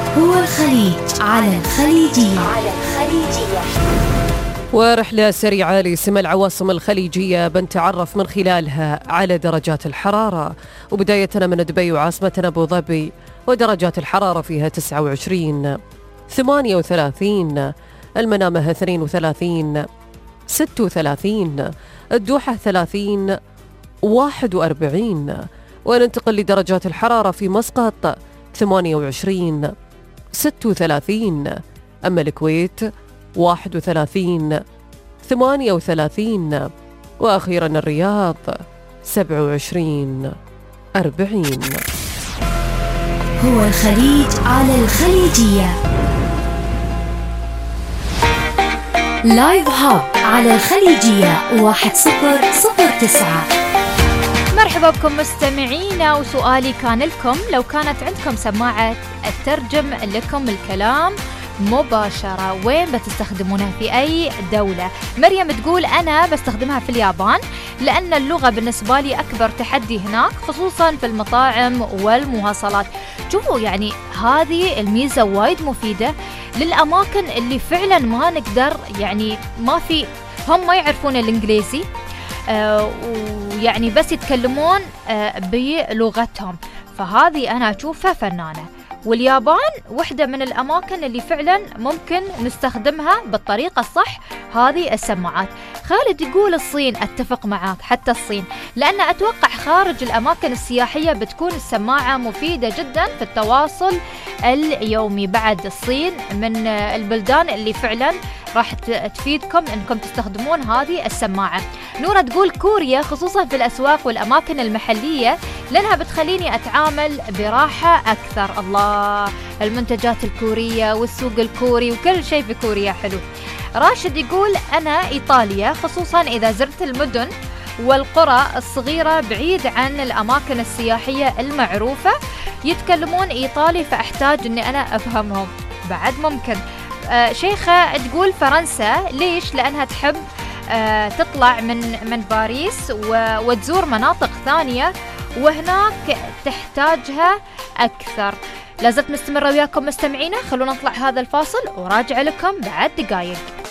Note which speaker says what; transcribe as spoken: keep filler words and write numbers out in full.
Speaker 1: هو الخليج على الخليجية. على الخليجية.
Speaker 2: ورحلة سريعة لسم العواصم الخليجية بنتعرف من خلالها على درجات الحرارة، وبداية من دبي وعاصمتنا أبو ظبي، ودرجات الحرارة فيها تسعة وعشرين، ثمانية وثلاثين، المنامة اثنين وثلاثين، ستة وثلاثين، الدوحة ثلاثين، واحد وأربعين. وننتقل لدرجات الحرارة في مسقط ثمانية وعشرين، ستة وثلاثين، أما الكويت واحد وثلاثين، ثمانية وثلاثين، وأخيرا الرياض سبعة وعشرين، أربعين.
Speaker 1: هو الخليج على الخليجية. لايف هاب على الخليجية واحد صفر صفر تسعة.
Speaker 3: مرحبا بكم مستمعينا، وسؤالي كان لكم: لو كانت عندكم سماعة تترجم لكم الكلام مباشرة، وين بتستخدمونها؟ في أي دولة؟ مريم تقول أنا بستخدمها في اليابان، لأن اللغة بالنسبة لي أكبر تحدي هناك، خصوصا في المطاعم والمواصلات. شوفوا، يعني هذه الميزة وايد مفيدة للأماكن اللي فعلا ما نقدر، يعني ما في، هم ما يعرفون الإنجليزي، آه ويعني بس يتكلمون آه بلغتهم، فهذه أنا أشوفها فنانة. واليابان واحدة من الأماكن اللي فعلا ممكن نستخدمها بالطريقة الصح هذه السماعات. خالد يقول الصين، أتفق معاك، حتى الصين، لأن أتوقع خارج الأماكن السياحية بتكون السماعة مفيدة جدا في التواصل اليومي. بعد الصين من البلدان اللي فعلا راح تفيدكم أنكم تستخدمون هذه السماعة. نورة تقول كوريا، خصوصا في الأسواق والأماكن المحلية، لأنها بتخليني أتعامل براحة أكثر. الله، المنتجات الكورية والسوق الكوري وكل شيء في كوريا حلو. راشد يقول أنا إيطاليا، خصوصا إذا زرت المدن والقرى الصغيرة بعيد عن الأماكن السياحية المعروفة، يتكلمون إيطالي فأحتاج أني أنا أفهمهم. بعد ممكن. آه شيخة تقول فرنسا، ليش؟ لأنها تحب آه تطلع من من باريس وتزور مناطق ثانية، وهناك تحتاجها أكثر. لازلت مستمرة وياكم مستمعينا، خلونا نطلع هذا الفاصل وراجع لكم بعد دقايق.